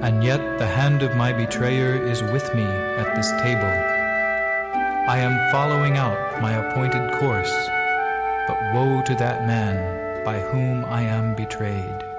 and yet the hand of my betrayer is with me at this table. I am following out my appointed course, but woe to that man by whom I am betrayed.